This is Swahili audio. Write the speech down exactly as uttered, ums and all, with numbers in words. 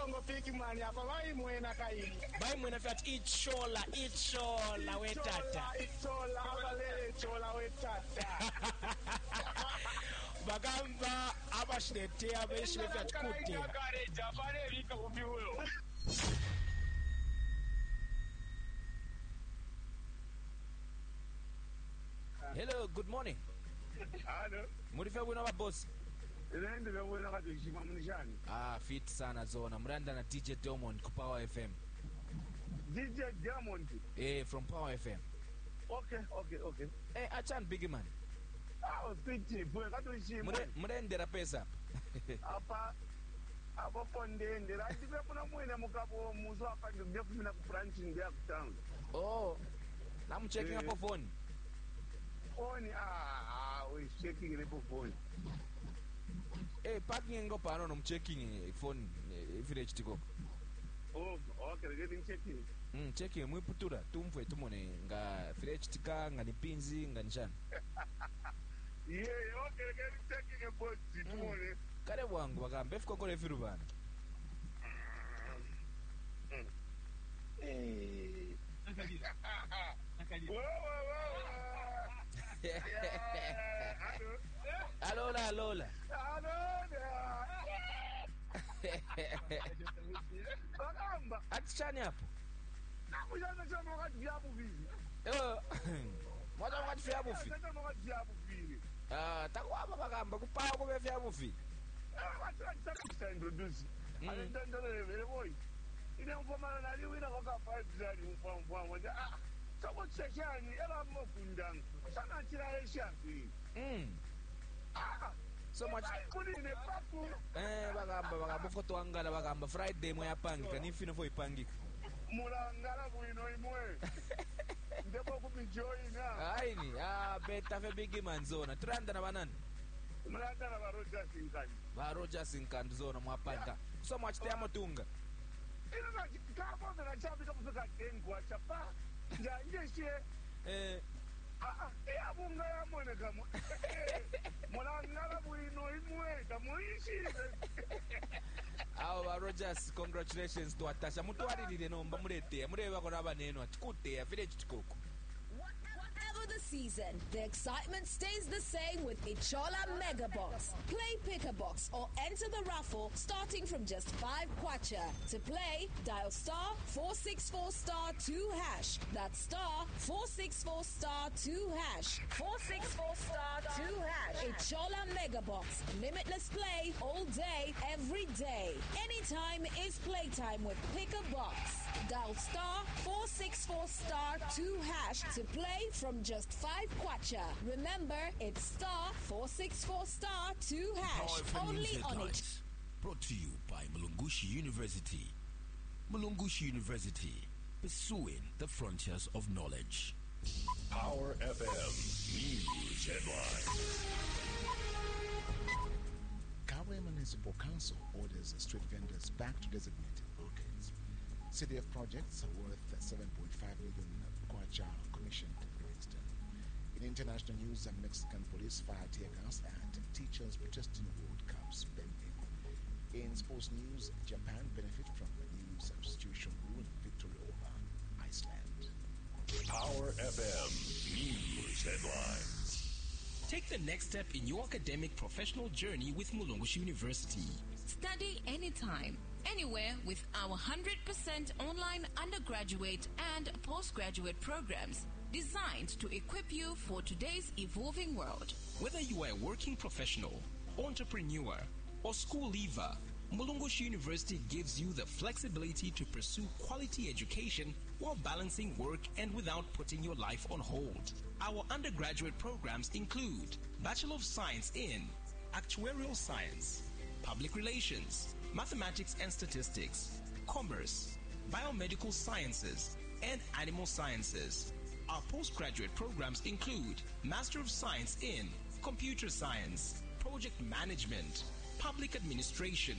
Songo piki mani hapa vai mwena kaini. Vai mwena fiat ichola, ichola wetata. Ichola, abalele chola wetata. Bagamba abashidete abeshime fiat kute. Hello, good morning. Hello. Murifa bwana boss. Nende bwana kati shima mnishani. Ah, fit sana zona. Mranda na D J Diamond ku Power F M. D J Diamond. Eh, from Power F M. Okay, okay, okay. Eh, achan big man. Ah, piti, bwe kati shima. Mure murendera pesa. Apa Abo ponde ndera ndibe kuna mwene mukabo muzo afande ndiye kumina ku branch ndiye kutown. Oh. Na I'm checking up phone. Phone ah ah we checking the phone. Eh, parking ngo pano no checking phone village tiko. Oh, okay, getting checking. Mm, checking mwiputura tumfwe tumone nga village tika nga nipinzi nga njani. Yeah, okay, getting checking about tumone. Kare wangu bakambe fiko kole firu bana. Eh. Nakadira. Nakadira. Wow, wow, wow. Hello. Alola, alola. Alola. Bakamba. Atichani hapo. Nakujana chama wakati vyabu vivi. Eh. Mwaja wakati vyabu vivi. Chama wakati vyabu vivi. Ah, takwaba bakamba kupawa kube vyabu vivi. Ah, watu wanataka introduce. Anatendele vile boy. Ile mfano na liwina kwa five zari mfano mfano moja. Ah, soko cheshani ela mokundang. Sana chira eshafi. Mm. Ah. So much Kuni ne papu. eh bagamba bagamba foto angala bagamba Friday mwe yapangika nifino fo ipangika. Mulangala bwino imwe. Ndebo kubijoina. Aini, ah beta fe big man zona. Tranda na banana. Mulanga na baroja sinkani. Baroja sinkani zona mwapanga. So much temo tunga. Ina na kama na chapi kama fika tengwa chapa. Ya njeshe Eh ah ah abunga ya mwene kama. Mulangala bwino imwe kama ishi. Awa Rogers, congratulations to Atasha. Mutwalirire nomba murete. Mureba ko nabaneno atikute ya village tikoko. Whatever the season, the excitement stays the same with Ichola Mega Box. Play Pick a Box or enter the raffle starting from just five kwacha. To play, dial star four six four star two hash. That's star four six four star two hash. four six four star two hash. Ichola Mega Box. Limitless play all day, every day. Anytime is playtime with Pick a Box. Dial star four six four star two hash to play from just five kwacha. Remember, it's star four six four star two hash. Only on it. Brought to you by Mulungushi University. Mulungushi University, pursuing the frontiers of knowledge. Power F M News Headlines. Kawe Municipal Council orders street vendors back to designated markets. C D F projects worth seven point five million kwacha commissioned raised. In international news, Mexican police fired tear gas at teachers protesting World Cup spending. In sports news, Japan benefit from the new substitution rule and victory over Iceland. Power F M News Headlines. Take the next step in your academic professional journey with Mulungushi University. Study anytime, anywhere with our one hundred percent online undergraduate and postgraduate programs designed to equip you for today's evolving world. Whether you are a working professional, entrepreneur, or school leaver, Mulungushi University gives you the flexibility to pursue quality education while balancing work and without putting your life on hold. Our undergraduate programs include Bachelor of Science in Actuarial Science, Public Relations, Mathematics and Statistics, Commerce, Biomedical Sciences, and Animal Sciences. Our postgraduate programs include Master of Science in Computer Science, Project Management, Public Administration,